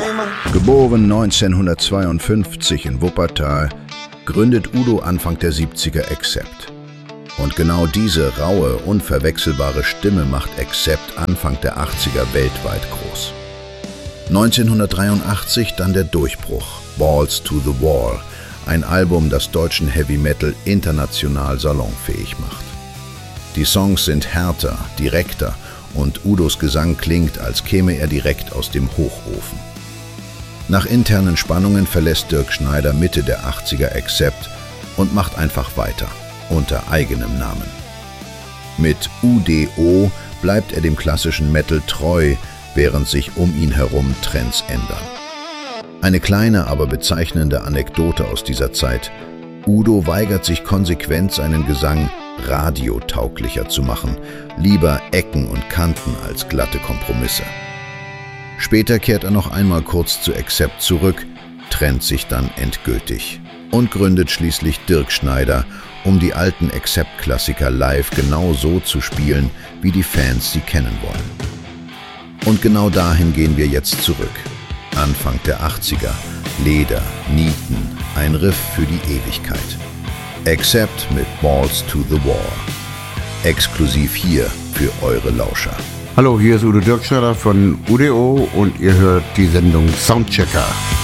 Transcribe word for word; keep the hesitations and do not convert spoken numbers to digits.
Geboren neunzehnhundertzweiundfünfzig in Wuppertal, gründet Udo Anfang der siebziger Accept. Und genau diese raue, unverwechselbare Stimme macht Accept Anfang der achtziger weltweit groß. neunzehnhundertdreiundachtzig dann der Durchbruch, Balls to the Wall, ein Album, das deutschen Heavy Metal international salonfähig macht. Die Songs sind härter, direkter und Udos Gesang klingt, als käme er direkt aus dem Hochofen. Nach internen Spannungen verlässt Dirk Schneider Mitte der achtziger Accept und macht einfach weiter, unter eigenem Namen. Mit U D O bleibt er dem klassischen Metal treu, während sich um ihn herum Trends ändern. Eine kleine, aber bezeichnende Anekdote aus dieser Zeit: Udo weigert sich konsequent, seinen Gesang radiotauglicher zu machen, lieber Ecken und Kanten als glatte Kompromisse. Später kehrt er noch einmal kurz zu Accept zurück, trennt sich dann endgültig und gründet schließlich Dirk Schneider, um die alten Accept-Klassiker live genau so zu spielen, wie die Fans sie kennen wollen. Und genau dahin gehen wir jetzt zurück. Anfang der achtziger, Leder, Nieten, ein Riff für die Ewigkeit. Accept mit Balls to the Wall. Exklusiv hier für eure Lauscher. Hallo, hier ist Udo Dirk Schneider von U D O und ihr hört die Sendung Soundchecker.